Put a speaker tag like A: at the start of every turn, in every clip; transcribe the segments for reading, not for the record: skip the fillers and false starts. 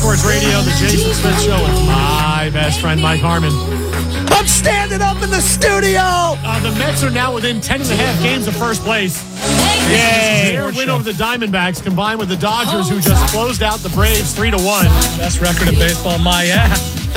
A: Sports Radio, the Jason Smith Show with my best friend, Mike Harmon.
B: I'm standing up in the studio.
A: The Mets are now within 10.5 games of first place.
B: Yay.
A: Their win over the Diamondbacks combined with the Dodgers, who just closed out the Braves 3-1.
B: Best record in baseball, my ass.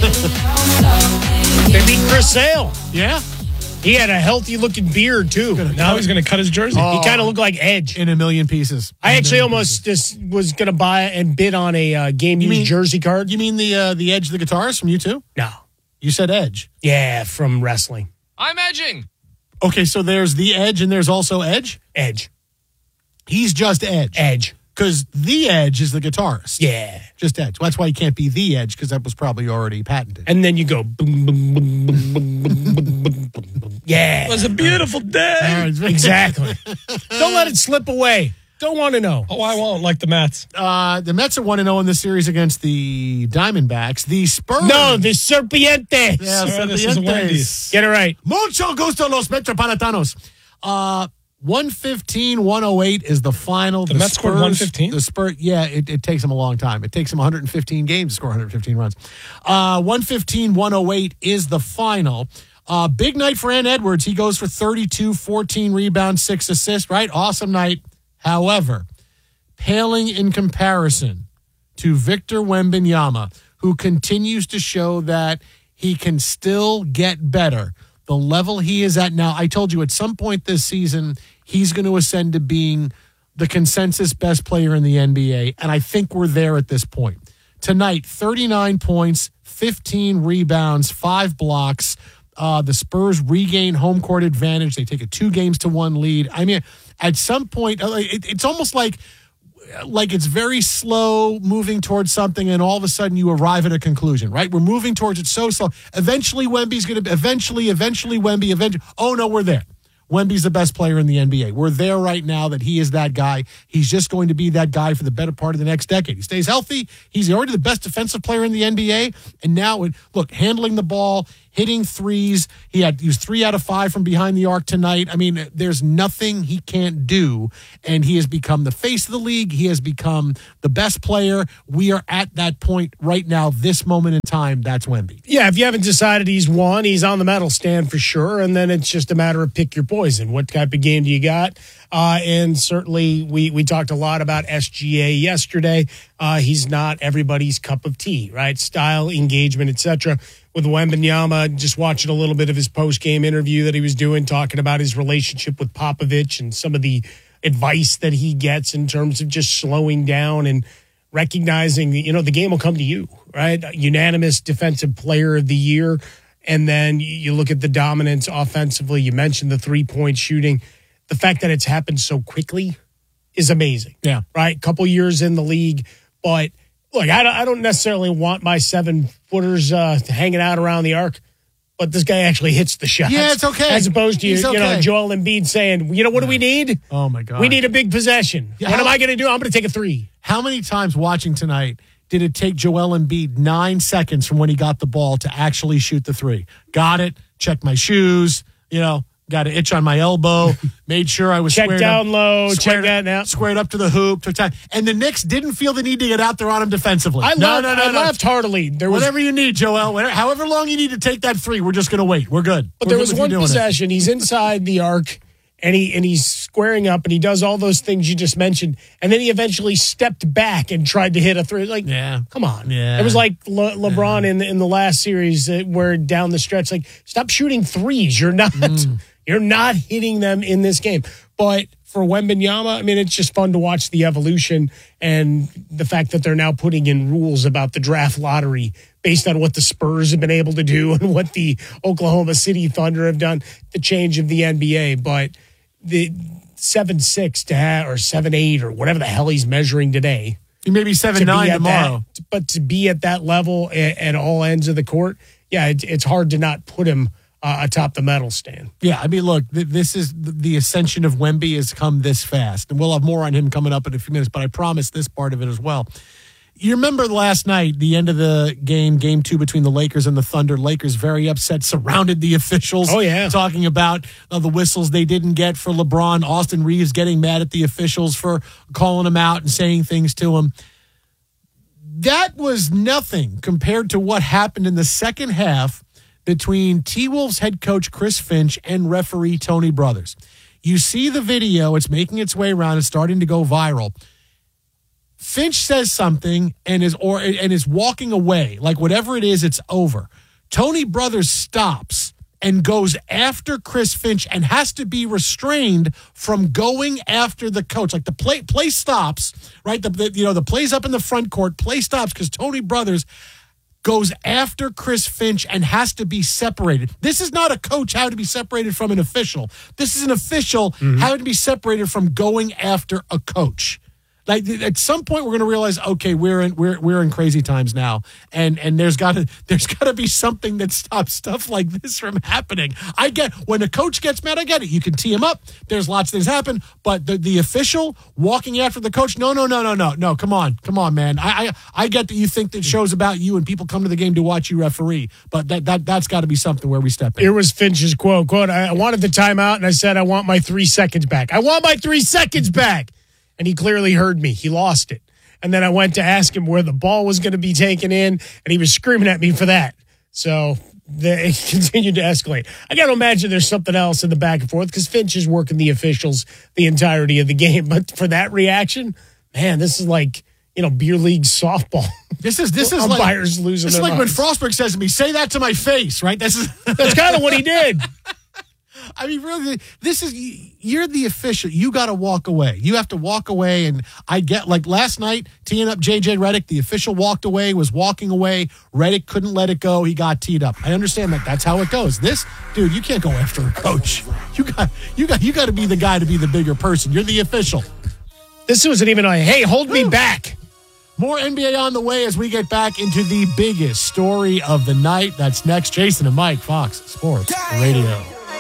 B: They beat Chris Sale.
A: Yeah.
B: He had a healthy-looking beard, too.
C: Now he's going to cut his jersey.
B: He kind of looked like Edge.
A: In a million pieces.
B: I actually almost just was going to buy and bid on a game-used jersey card.
A: You mean the Edge, the guitarist from U2?
B: No.
A: You said Edge.
B: Yeah, from wrestling.
C: I'm edging.
A: Okay, so there's the Edge and there's also Edge?
B: Edge.
A: He's just Edge.
B: Edge.
A: Because the Edge is the guitarist.
B: Yeah.
A: Just Edge. That's why he can't be the Edge, because that was probably already patented.
B: And then you go boom, boom, boom, boom, boom, boom, boom, boom, boom. Yeah.
C: It was a beautiful day.
B: Exactly. Don't let it slip away. Don't want to know.
C: Oh, I won't, like the Mets.
A: The Mets are 1-0 in this series against the Diamondbacks. The Spurs.
B: No, the Serpientes.
A: Yeah,
C: This is Wendy's.
B: Get it right.
A: Mucho gusto los Metropolitanos. 115-108 is the final.
C: The Mets scored 115?
A: The Spurs, yeah, it takes them a long time. It takes them 115 games to score 115 runs. 115-108 is the final. Big night for Ant Edwards. He goes for 32, 14 rebounds, 6 assists, right? Awesome night. However, paling in comparison to Victor Wembanyama, who continues to show that he can still get better. The level he is at now, I told you at some point this season, he's going to ascend to being the consensus best player in the NBA, and I think we're there at this point. Tonight, 39 points, 15 rebounds, 5 blocks. The Spurs regain home court advantage. They take a 2-1 lead. I mean, at some point, it's almost like it's very slow moving towards something, and all of a sudden you arrive at a conclusion, right? We're moving towards it so slow. Eventually Wemby's going to, eventually Wemby, oh no, we're there. Wemby's the best player in the NBA. We're there right now that he is that guy. He's just going to be that guy for the better part of the next decade. He stays healthy. He's already the best defensive player in the NBA. And now, look, handling the ball, hitting threes. He was 3 out of 5 from behind the arc tonight. I mean, there's nothing he can't do. And he has become the face of the league. He has become the best player. We are at that point right now, this moment in time. That's Wemby.
B: Yeah, if you haven't decided he's won, he's on the medal stand for sure. And then it's just a matter of pick your poison. What type of game do you got? And certainly we talked a lot about SGA yesterday. He's not everybody's cup of tea, right? Style, engagement, etc. With Wembanyama, just watching a little bit of his post-game interview that he was doing, talking about his relationship with Popovich and some of the advice that he gets in terms of just slowing down and recognizing, the game will come to you, right? Unanimous defensive player of the year. And then you look at the dominance offensively. You mentioned the 3-point shooting. The fact that it's happened so quickly is amazing.
A: Yeah.
B: Right? Couple years in the league. But, look, I don't necessarily want my 7-footers hanging out around the arc. But this guy actually hits the shots.
A: Yeah, it's okay.
B: As opposed to,
A: okay.
B: Joel Embiid saying, what do we need?
A: Oh, my God.
B: We need a big possession.
A: Yeah,
B: what am I going to do? I'm going to take a 3.
A: How many times watching tonight did it take Joel Embiid 9 seconds from when he got the ball to actually shoot the 3? Got it, checked my shoes, got an itch on my elbow, made sure I was
B: check down low, check that out.
A: Squared up to the hoop, took time. And the Knicks didn't feel the need to get out there on him defensively.
B: I laughed heartily.
A: Whatever you need, Joel. However long you need to take that 3, we're just going to wait. We're good.
B: But there was one possession. He's inside the arc, and he's squaring up, and he does all those things you just mentioned. And then he eventually stepped back and tried to hit a 3. Like, come on.
A: Yeah.
B: It was like LeBron in the last series where down the stretch, like, stop shooting 3s. You're not hitting them in this game. But for Wembanyama, I mean, it's just fun to watch the evolution and the fact that they're now putting in rules about the draft lottery based on what the Spurs have been able to do and what the Oklahoma City Thunder have done, the change of the NBA. But the 7-6 or 7-8 or whatever the hell he's measuring today.
A: Maybe 7-9 tomorrow.
B: But to be at that level at all ends of the court, yeah, it's hard to not put him atop the medal stand.
A: Yeah, I mean, look, this is the ascension of Wemby has come this fast. And we'll have more on him coming up in a few minutes, but I promise this part of it as well. You remember last night, the end of the game 2 between the Lakers and the Thunder. Lakers very upset, surrounded the officials.
B: Oh, yeah.
A: Talking about the whistles they didn't get for LeBron. Austin Reeves getting mad at the officials for calling him out and saying things to him. that was nothing compared to what happened in the second half between T-Wolves head coach Chris Finch and referee Tony Brothers. You see the video, it's making its way around, it's starting to go viral. Finch says something and is walking away. Like whatever it is, it's over. Tony Brothers stops and goes after Chris Finch and has to be restrained from going after the coach. Like the play stops, right? The play's up in the front court. Play stops because Tony Brothers goes after Chris Finch and has to be separated. This is not a coach having to be separated from an official. This is an official having to be separated from going after a coach. Like at some point, we're going to realize, okay, we're in crazy times now, and there's got to be something that stops stuff like this from happening. I get when a coach gets mad, I get it. You can tee him up. There's lots of things happen, but the official walking after the coach, no. Come on, man. I get that you think that show's about you and people come to the game to watch you referee, but that's got to be something where we step in.
B: Here was Finch's quote. I wanted the timeout, and I said I want my 3 seconds back. I want my 3 seconds back. And he clearly heard me. He lost it. And then I went to ask him where the ball was going to be taken in, and he was screaming at me for that. So it continued to escalate. I got to imagine there's something else in the back and forth because Finch is working the officials the entirety of the game. But for that reaction, man, this is like, beer league softball.
A: This is
B: umpires
A: like,
B: losing.
A: This is like when Frostberg says to me, "Say that to my face," right? That's
B: kind of what he did.
A: I mean, really, you're the official. You got to walk away. You have to walk away. And I get, like last night, teeing up J.J. Redick, the official walked away, was walking away. Redick couldn't let it go. He got teed up. I understand that. That's how it goes. Dude, you can't go after a coach. You got to be the guy to be the bigger person. You're the official.
B: This wasn't even hey, hold me back.
A: More NBA on the way as we get back into the biggest story of the night. That's next. Jason and Mike, Fox Sports Radio.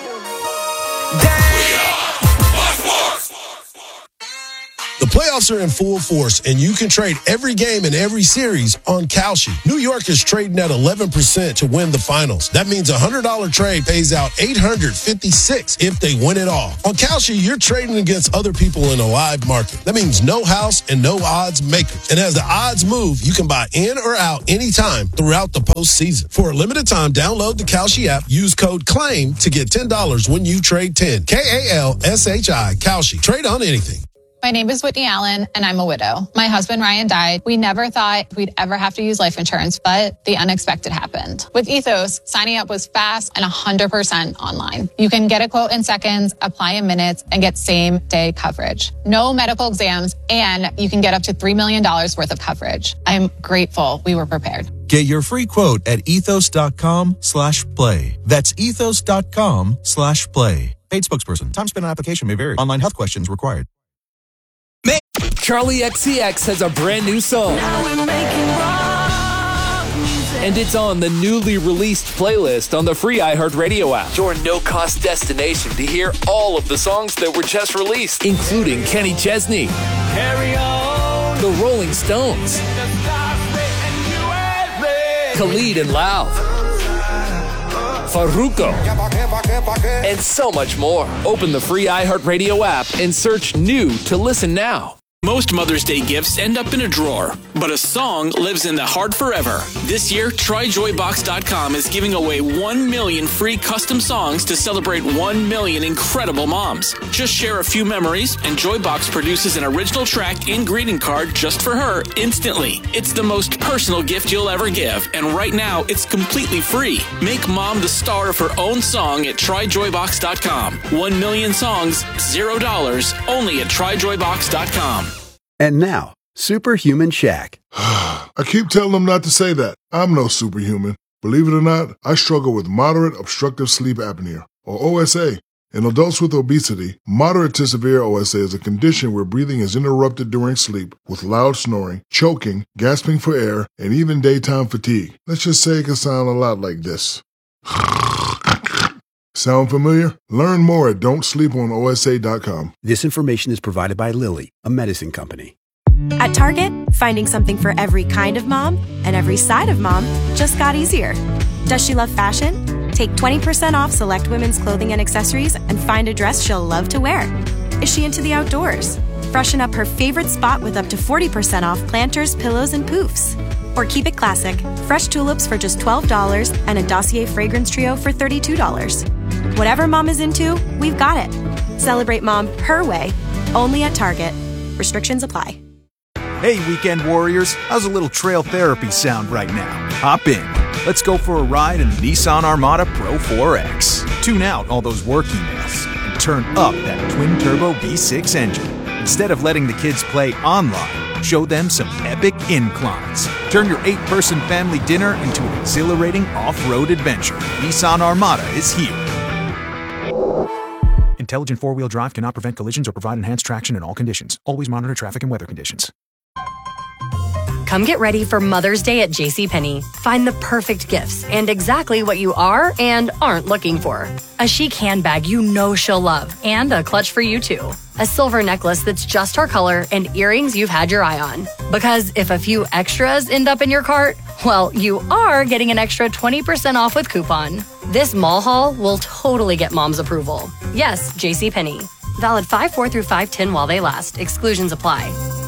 D: The playoffs are in full force, and you can trade every game in every series on Kalshi. New York is trading at 11% to win the finals. That means a $100 trade pays out $856 if they win it all. On Kalshi, you're trading against other people in a live market. That means no house and no odds makers. And as the odds move, you can buy in or out anytime throughout the postseason. For a limited time, download the Kalshi app, use code CLAIM to get $10 when you trade 10. KALSHI, Kalshi. Trade on anything.
E: My name is Whitney Allen, and I'm a widow. My husband, Ryan, died. We never thought we'd ever have to use life insurance, but the unexpected happened. With Ethos, signing up was fast and 100% online. You can get a quote in seconds, apply in minutes, and get same-day coverage. No medical exams, and you can get up to $3 million worth of coverage. I'm grateful we were prepared.
F: Get your free quote at ethos.com/play. That's ethos.com/play. Paid spokesperson. Time spent on application may vary. Online health questions required.
G: Charlie XCX has a brand new song. And it's on the newly released playlist on the free iHeartRadio app. Your no-cost destination to hear all of the songs that were just released, including Kenny Chesney, The Rolling Stones, Khalid and Lauv, Farruko, and so much more. Open the free iHeartRadio app and search new to listen now.
H: Most Mother's Day gifts end up in a drawer, but a song lives in the heart forever. This year, TryJoyBox.com is giving away 1 million free custom songs to celebrate 1 million incredible moms. Just share a few memories, and Joybox produces an original track and greeting card just for her instantly. It's the most personal gift you'll ever give, and right now, it's completely free. Make mom the star of her own song at TryJoyBox.com. 1 million songs, $0, only at TryJoyBox.com.
I: And now, Superhuman Shaq.
J: I keep telling them not to say that. I'm no superhuman. Believe it or not, I struggle with moderate obstructive sleep apnea, or OSA. In adults with obesity, moderate to severe OSA is a condition where breathing is interrupted during sleep with loud snoring, choking, gasping for air, and even daytime fatigue. Let's just say it can sound a lot like this. Sound familiar? Learn more at don'tsleeponosa.com.
I: This information is provided by Lilly, a medicine company.
K: At Target, finding something for every kind of mom and every side of mom just got easier. Does she love fashion? Take 20% off select women's clothing and accessories and find a dress she'll love to wear. Is she into the outdoors? Freshen up her favorite spot with up to 40% off planters, pillows, and poofs. Or keep it classic. Fresh tulips for just $12 and a Dossier fragrance trio for $32. Whatever mom is into, we've got it. Celebrate mom her way, only at Target. Restrictions apply.
L: Hey, weekend warriors, how's a little trail therapy sound right now? Hop in. Let's go for a ride in the Nissan Armada Pro 4X. Tune out all those work emails and turn up that twin-turbo V6 engine. Instead of letting the kids play online, show them some epic inclines. Turn your 8-person family dinner into an exhilarating off-road adventure. Nissan Armada is here. Intelligent four-wheel drive cannot prevent collisions or provide enhanced traction in all conditions. Always monitor traffic and weather conditions.
M: Come get ready for Mother's Day at JCPenney. Find the perfect gifts and exactly what you are and aren't looking for. A chic handbag you know she'll love and a clutch for you too. A silver necklace that's just her color and earrings you've had your eye on. Because if a few extras end up in your cart, well, you are getting an extra 20% off with coupon. This mall haul will totally get mom's approval. Yes, JCPenney. Valid 5/4 through 5/10 while they last. Exclusions apply.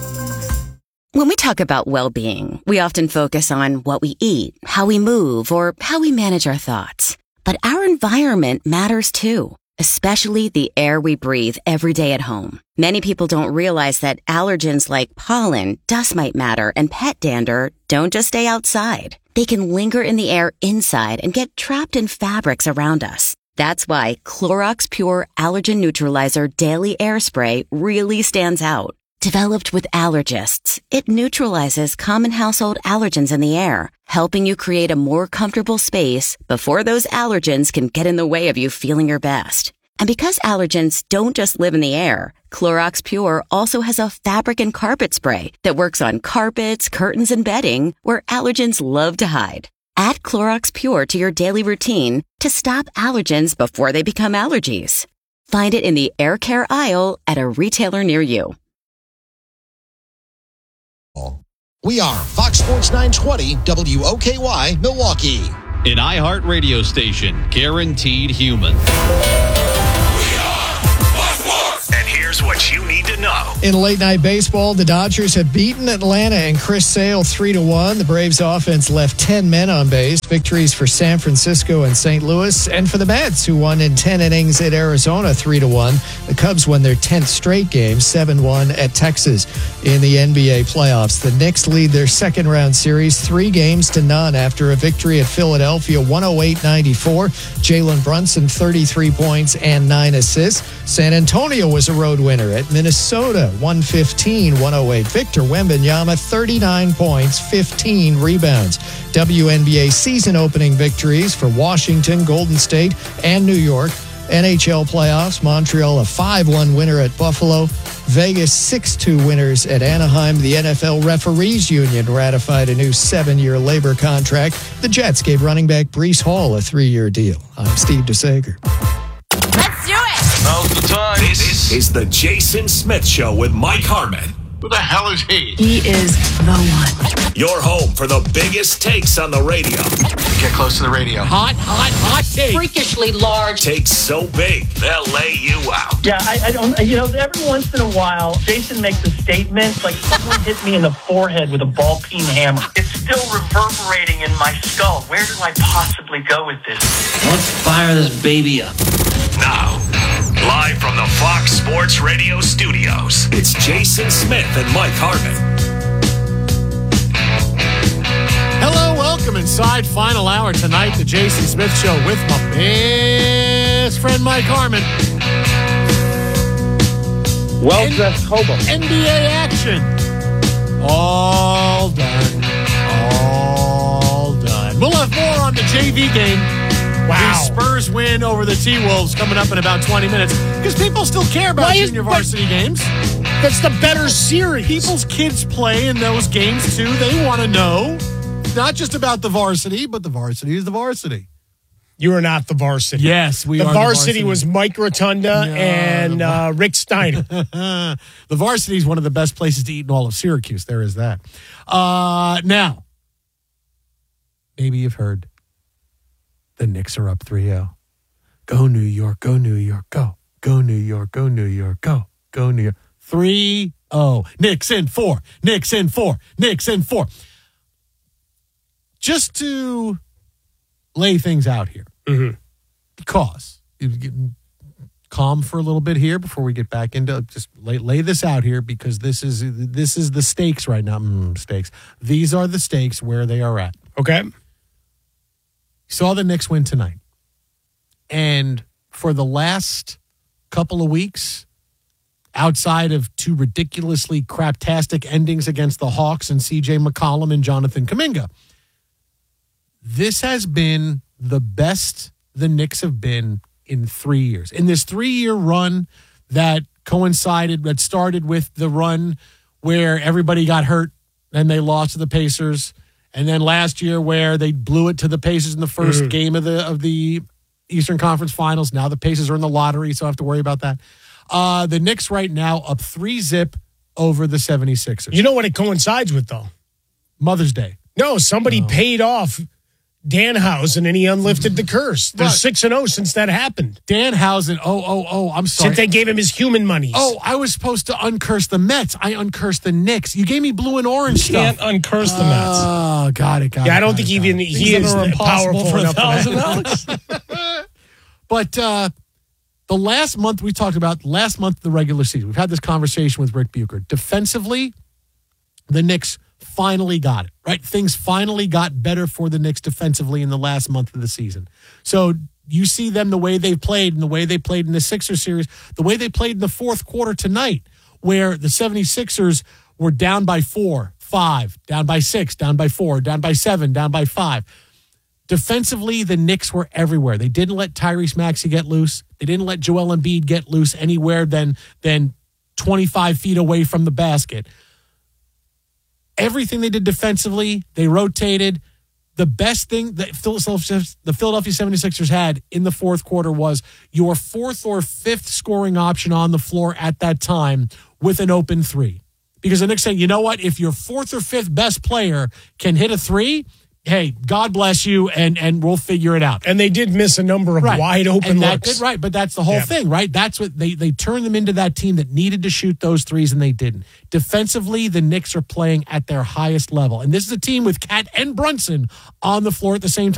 N: When we talk about well-being, we often focus on what we eat, how we move, or how we manage our thoughts. But our environment matters too, especially the air we breathe every day at home. Many people don't realize that allergens like pollen, dust mite matter, and pet dander don't just stay outside. They can linger in the air inside and get trapped in fabrics around us. That's why Clorox Pure Allergen Neutralizer Daily Air Spray really stands out. Developed with allergists, it neutralizes common household allergens in the air, helping you create a more comfortable space before those allergens can get in the way of you feeling your best. And because allergens don't just live in the air, Clorox Pure also has a fabric and carpet spray that works on carpets, curtains, and bedding where allergens love to hide. Add Clorox Pure to your daily routine to stop allergens before they become allergies. Find it in the air care aisle at a retailer near you.
O: We are Fox Sports 920 WOKY Milwaukee.
P: An iHeart radio station, guaranteed human.
Q: And here's what you need to know.
R: In late night baseball, the Dodgers have beaten Atlanta and Chris Sale 3-1. The Braves offense left 10 men on base. Victories for San Francisco and St. Louis, and for the Mets, who won in 10 innings at Arizona 3-1. The Cubs won their 10th straight game, 7-1 at Texas in the NBA playoffs. The Knicks lead their second round series 3-0 after a victory at Philadelphia 108-94. Jalen Brunson 33 points and 9 assists. San Antonio was a road winner at Minnesota 115-108. Victor Wembanyama 39 points, 15 rebounds. WNBA season opening victories for Washington, Golden State, and New York. NHL playoffs, Montreal a 5-1 winner at Buffalo. Vegas 6-2 winners at Anaheim. The NFL Referees Union ratified a new 7-year labor contract. The Jets gave running back Breece Hall a 3-year deal. I'm Steve DeSager.
Q: Let's do it. Now's the time. This is the Jason Smith Show with Mike Harmon. Who the hell is he?
M: He is the one.
Q: Your home for the biggest takes on the radio. Get close to the radio.
A: Hot take.
M: Freakishly large.
Q: Takes so big, they'll lay you out.
S: Yeah, I don't, every once in a while, Jason makes a statement like someone hit me in the forehead with a ball-peen hammer. It's still reverberating in my skull. Where do I possibly go with this?
T: Let's fire this baby up.
Q: Now, live from the Fox Sports Radio studios, it's Jason Smith and Mike Harmon.
A: Hello, welcome inside final hour tonight, the Jason Smith Show with my best friend Mike Harmon.
S: Well-dressed hobo.
A: NBA action. All done. We'll have more on the JV game.
B: Wow.
A: The Spurs win over the T-Wolves coming up in about 20 minutes because people still care about junior varsity games.
B: That's the better series.
A: People's kids play in those games too. They want to know. Not just about the varsity, but the varsity is the varsity.
B: You are not the varsity.
A: Yes, we are the
B: varsity. Was Mike Rotunda and Rick Steiner.
A: The varsity is one of the best places to eat in all of Syracuse. There is that. Now, maybe you've heard. The Knicks are up 3-0. Go New York, go New York, go. Go New York, go New York, go. Go New York. 3-0. Knicks in 4. Knicks in 4. Knicks in 4. Just to lay things out here.
B: Mm-hmm.
A: Because you get calm for a little bit here before we get back into just lay this out here, because this is the stakes right now. Stakes. These are the stakes where they are at.
B: Okay.
A: Saw the Knicks win tonight. And for the last couple of weeks, outside of two ridiculously craptastic endings against the Hawks and C.J. McCollum and Jonathan Kuminga, this has been the best the Knicks have been in 3 years. In this 3-year run that started with the run where everybody got hurt and they lost to the Pacers, and then last year where they blew it to the Pacers in the first game of the Eastern Conference Finals. Now the Pacers are in the lottery, so I have to worry about that. The Knicks right now up 3-0 over the 76ers.
B: You know what it coincides with, though?
A: Mother's Day.
B: No, somebody paid off Danhausen and he unlifted the curse. They're 6-0 since that happened.
A: Danhausen, I'm sorry.
B: Since they gave him his human monies.
A: Oh, I was supposed to uncurse the Mets. I uncursed the Knicks. You gave me blue and orange stuff.
C: You can't uncurse the Mets.
A: Oh, got it.
B: I don't think even he is powerful
C: for
B: enough
C: $1,000,
B: for
C: Alex.
A: But the last month we talked about, of the regular season, we've had this conversation with Rick Bucher. Defensively, the Knicks finally got it, right? Things finally got better for the Knicks defensively in the last month of the season. So you see them the way they played and the way they played in the Sixers series, the way they played in the fourth quarter tonight, where the 76ers were down by 4, 5, down by 6, down by 4, down by 7, down by 5. Defensively, the Knicks were everywhere. They didn't let Tyrese Maxey get loose. They didn't let Joel Embiid get loose anywhere than 25 feet away from the basket. Everything they did defensively, they rotated. The best thing that the Philadelphia 76ers had in the fourth quarter was your fourth or fifth scoring option on the floor at that time with an open three. Because the Knicks saying, you know what, if your fourth or fifth best player can hit a three, hey, God bless you, and we'll figure it out.
B: And they did miss a number of wide open looks.
A: Right, but that's the whole thing, right? That's what they turned them into, that team that needed to shoot those threes, and they didn't. Defensively, the Knicks are playing at their highest level. And this is a team with Cat and Brunson on the floor at the same time.